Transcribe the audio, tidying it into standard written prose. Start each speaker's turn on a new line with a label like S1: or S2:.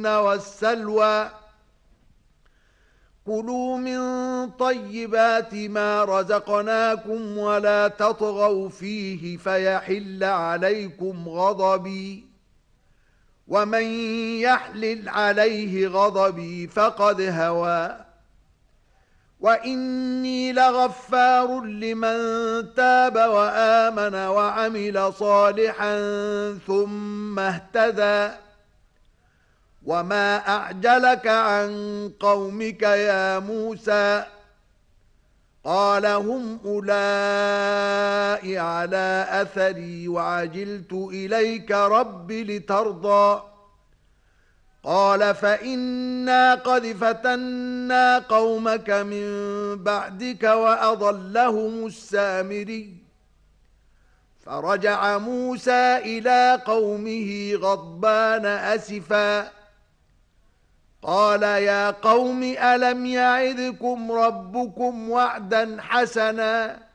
S1: والمن والسلوى كلوا من طيبات ما رزقناكم ولا تطغوا فيه فيحل عليكم غضبي ومن يحلل عليه غضبي فقد هوى وإني لغفار لمن تاب وآمن وعمل صالحا ثم اهتدى وما أعجلك عن قومك يا موسى قال هم أولئك على أثري وعجلت إليك رب لترضى قال فإنا قد فتنا قومك من بعدك وأضلهم السامري فرجع موسى إلى قومه غضبان أسفا قال يا قوم ألم يعدكم ربكم وعدا حسنا